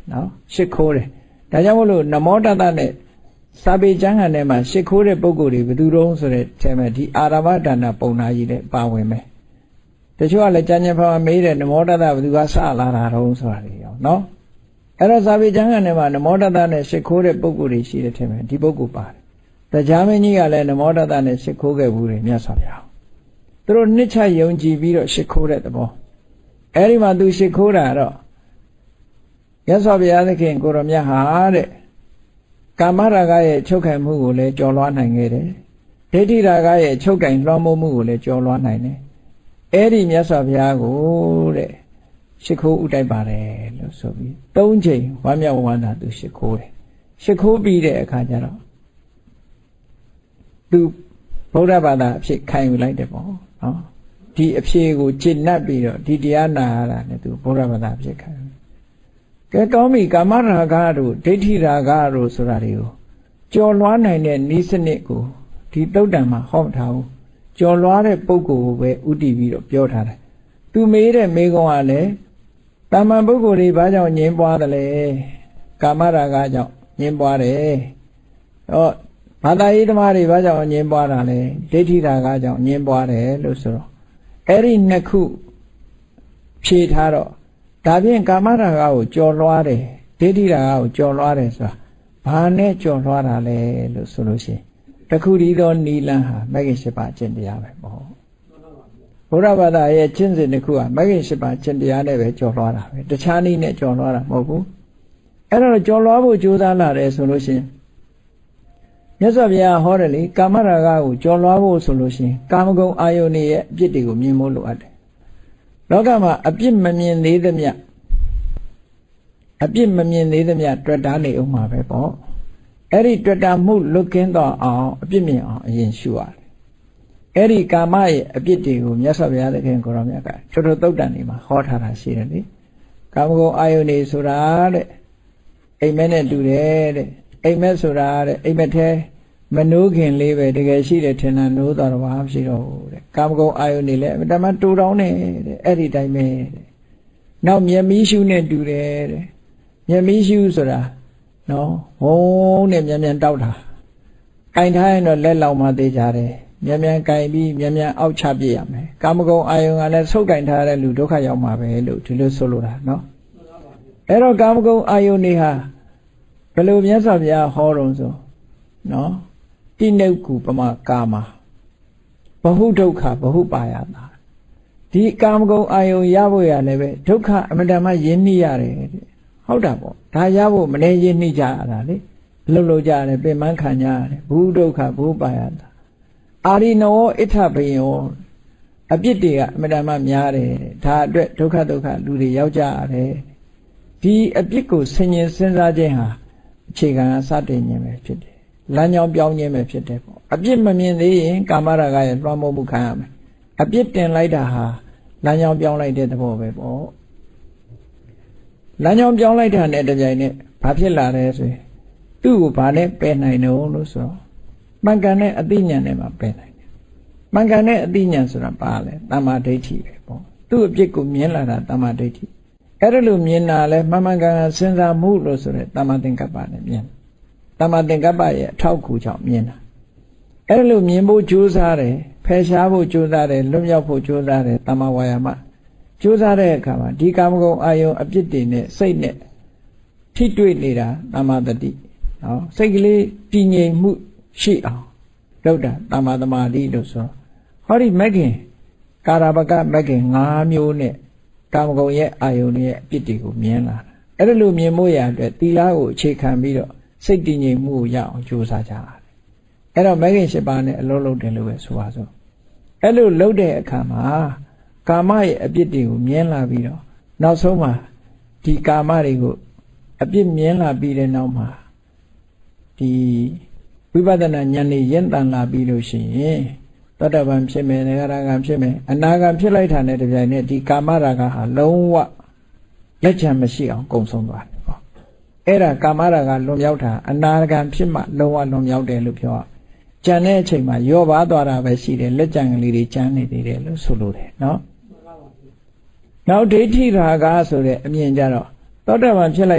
နော်ရှစ်ခိုးတယ်ဒါကြောင့်မို့လို့နမောတတနဲ့စာပေကျမ်းဂန်ထဲမှာရှစ်ခိုးတဲ့ပုဂ္ဂိုလ်တွေဘယ်သူတုံးဆိုတဲ့ထဲမှာဒီအာရမဒါနပုံနာကြီးလည်းပါဝင်မယ်တချို့ကလည်းကျမ်းကျမ်းဖာမေးတယ်နမောတတဘယ်သူကစလာတာတုံးဆိုတာတွေရောနော်အဲ့တော့စာပေကျမ်းဂန်ထဲမှာနမောတတနဲ့ရှစ်ခိုးတဲ့ပုဂ္ဂိုလ်တွေရှိတဲ့ထဲမှာဒီပုဂ္ဂိုလ်ပါတယ်တရားမင်းကြီးကလည်းနမောတတနဲ့ရှစ်ခိုးခဲ့ဘူးတယ်မြတ်စွာဘုရားသူတို့နှစ်ချက်ယုံကြည်ပြီးတော့ရှစ်ခိုးတဲ့သဘောအဲ့ဒီမှာသူရှစ်ခိုးတာတော့မြတ်စွာဘုရားသခင်ကိုရောမြတ်ဟာတဲ့ကာမရာဂရဲ့ချုပ်ခံမှုကိုလည်းကျော်လွှားနိုင်ခဲ့တယ်ဒိဋ္ဌိရာဂရဲ့ချုပ်ကင်လွှမ်းမိုးမှုကိုလည်းကျော်လွှားနိုင်တယ်အဲ့ဒီမြတ်စွာဘုရားကိုတဲ့ရှ िख ိုးဥတိုက်ပါတယ်လို့ဆိုပြီး၃ချိန်ဝမ်းမြောက်ဝမ်းသာသူရှ िख ိုးတယ်ရှ िख ိုးပြီးတဲ့အခါကျတော့သူဗုဒ္ဓဘာသာအဖြစ်ခံယူလိုက်တယ်ပေါ့နော်ဒီအဖြစ်ကိုကျင့်납ပြီးတော့ဒီတရားနာရတာနဲ့သူဗုဒ္ဓဘာသာအဖြစ်ခံယူကဲကောင်းပြီကာမရာဂတို့ဒိဋ္ဌိရာဂတို့ဆိုတာတွေကိုကျော်လွှားနိုင်တဲ့နည်းစနစ်ကိုဒီသုတ်တံမှာဟောထားဘူးကျော်လွှားတဲ့ပုဂ္ဂိုလ်ကိုပဲဥတည်ပြီးတော့ပြောထားတယ်သူမေးတဲ့မေးခွန်းကလည်းတာမန်ပုဂ္ဂိုလ်တွေဘာကြောင့်ငြင်းပွားတယ်လဲကာမရာဂကြောင့်ငြင်းပွားတယ်ဟောဘာသာရေးသမားတွေဘာကြောင့်ငြင်းပွားတာလဲဒိဋ္ဌိရာဂကြောင့်ငြင်းပွားတယ်လို့ဆိုတော့အဲ့ဒီနှစ်ခုဖြေထားတော့ဒါဖြင့်ကာမရာဂကိုကျော်လွှားတယ်ဒိဋ္ဌိရာဂကိုကျော်လွှားတယ်ဆိုတာဘာနဲ့ကျော်လွှားတာလဲလို့ဆိုလို့ရှိရင်တခုတည်းသောနိလန်းဟာမဂ္ဂင်၈ပါးကျင့်တရားပဲပေါ့ဘုရားဘာသာရဲ့ကျင့်စဉ်တစ်ခုကမဂ္ဂင်၈ပါးကျင့်တရားနဲ့ပဲကျော်လွှားတာပဲတခြားနည်းနဲ့ကျော်လွှားတာမဟုတ်ဘူးအဲ့တော့ကျော်လွှားဖို့ကြိုးစားလာတယ်ဆိုလို့ရှိရင်မြတ်စွာဘုရားဟောတယ်လေကာမရာဂကိုကျော်လွှားဖို့ဆိုလို့ရှိရင်ကာမဂုဏ်အာယုန်ရဲ့အပြစ်တွေကိုမြင်ဖို့လိုအပ်တယ်လောကမှာအပြစ်မမြင်သေးသမျှတွေ့တာနေအောင်မှာပဲပေါ့အဲ့ဒီတွေ့တာမှုလွတ်ကင်းတော့အောင်အပြစ်မြင်အောင်အရင်ရှုရတယ်အဲ့ဒီကာမရဲ့အပြစ်တွေကိုမြတ်စွာဘုရားသခင်ကိုရောမြတ်ကထိုသုတ်တန်နေမှာဟောထားတာရှိတယ်လေကာမဂုဏ်အာယုန်နေဆိုတာတဲ့အိမ်မက်နဲ့တူတယ်တဲ့အိမ်မက်ဆိုတာတဲ့အိမ်မက်ထဲမနိုးခင်လေးပဲတကယ်ရှိတယ်ထင်တာနိုးတော့ဘာမှမရှိတော့ဘူးတဲ့ကာမဂုဏ်အာယုန်နေလဲအတမတူတောင်းနေတဲ့အဲ့ဒီတိုင်းပဲတဲ့နောက်မျက်မီးရှုနဲ့တူတယ်တဲ့မျက်မီးရှုဆိုတာနော်ဟုံးနဲ့မြန်တောက်တာကင်ထားရင်တော့လက်လောင်မှသေးကြတယ်မြန်ကင်ပြီးမြန်အောက်ချပြစ်ရမယ်ကာမဂုဏ်အာယုန်ကလည်းဆုတ်ကင်ထားတဲ့လူဒုက္ခရောက်မှာပဲလို့ဒီလိုဆိုလိုတာနော်အဲ့တော့ကာမဂုဏ်အာယုန်တွေဟာဘယ်လိုမြတ်စွာဘုရားဟောတော်ဆိုနော်တိနုကုပမကာမဘဟုဒုက္ခဘဟုပါယတာဒီကာမဂုဏ်အာယုန်ရဖို့ရလည်းပဲဒုက္ခအမတန်မှယဉ်နှိရတယ်တဲ့ဟုတ်တာပေါ့ဒါရဖို့မနေယဉ်နှိကြရတာလေလှုပ်ကြရတယ်ပြင်ပန်းခံကြရတယ်ဘုဒုက္ခဘုပါယတာအာရိနောဣထဘယံအပြစ်တွေကအမတန်မှများတယ်ဒါအတွက်ဒုက္ခလူတွေရောက်ကြရတယ်ဒီအပြစ်ကိုဆင်ញင်စဉ်းစားခြင်းဟာအခြေခံစတင်ခြင်းပဲဖြစ်တယ်လမ်းကြောင်းပြောင်းခြင်းပဲဖြစ်တယ်ပေါ့အပြစ်မမြင်သေးရင်ကာမရာဂရဲ့လွှမ်းမိုးမှုခံရမယ်အပြစ်တင်လိုက်တာဟာလမ်းကြောင်းပြောင်းလိုက်တဲ့သဘောပဲပေါ့လမ်းကြောင်းပြောင်းလိုက်တာနဲ့တပြိုင်နက်ဘာဖြစ်လာလဲဆိုရင်သူ့ကိုဘာနဲ့ပယ်နိုင်တော့လို့ဆိုတော့မှန်ကန်တဲ့အသိဉာဏ်နဲ့မှပယ်နိုင်တယ်မှန်ကန်တဲ့အသိဉာဏ်ဆိုတာဘာလဲတမ္မာဒိဋ္ဌိပဲပေါ့သူ့အပြစ်ကိုမြင်လာတာတမ္မာဒိဋ္ဌိအဲ့ဒါလို့မြင်တာလဲမှန်ကန်စဉ်းစားမှုလို့ဆိုတဲ့တမ္မာသင်္ကပ္ပနဲ့မြင်တမ္မာသင်္ကပ္ပရဲ့အထောက်အကူကြောင့်မြင်တာအဲ့ဒါလို့မြင်ဖို့ကြိုးစားတယ်ဖယ်ရှားဖို့ကြိုးစားတယ်လွတ်မြောက်ဖို့ကြိုးစားတယ်တမ္မာဝါယာမကြိုးစားတဲ့အခါမှာဒီကာမဂုဏ်အာယုန်အပြစ်တွေနဲ့စိတ်နဲ့ထိတွေ့နေတာတမ္မာတတိနော်စိတ်ကလေးတည်ငြိမ်မှုရှိအောင်လုပ်တာတမ္မာသမာဓိလို့ဆိုဟောဒီမဂ်ခင်ကာရပကမဂ်ခင်၅မျိုးနဲ့ကာမဂုဏ်ရဲ့အာယုန်ရဲ့အပြစ်တွေကိုမြင်လာတာအဲ့ဒါလို့မြင်ဖို့ရအတွက်သီလကိုအခြေခံပြီးတော့စိတ်တည်ငြိမ်မှုကိုရအောင်ကြိုးစားကြရတယ်အဲ့တော့မဂ်ခင်၈ပါးနဲ့အလုံးလုံးတယ်လို့ပဲဆိုပါစို့အဲ့လိုလုပ်တဲ့အခါမှာကာမရဲ့အပြစ်တွေကိုမြင်လာပြီးတော့နောက်ဆုံးမှာဒီကာမတွေကိုအပြစ်မြင်လာပြီးတဲ့နောက်မှာဒီဝိပဿနာဉာဏ်နဲ့ရင့်တန်လာပြီးလို့ရှိရင်သောတာပန်ဖြစ်မယ်၊သဂရဂံဖြစ်မယ်၊အနာဂံဖြစ်လိုက်တာနဲ့တပြိုင်နက်ဒီကာမရာဂဟာလုံးဝလက်ချံမရှိအောင်ကုန်ဆုံးသွားတယ်ပေါ့အဲ့ဒါကာမရာဂလွန်မြောက်တာအနာဂံဖြစ်မှလုံးဝလွန်မြောက်တယ်လို့ပြောရကြံတဲ့အချိန်မှာရောပါသွားတာပဲရှိတယ်လက်ကြံကလေးတွေကျန်နေသေးတယ်လို့ဆိုလိုတယ်နော်နောက်ဒိဋ္ဌိရာဂဆိုတဲ့အမြင်ကြတော့သောတာပန်ဖြစ်လိုက်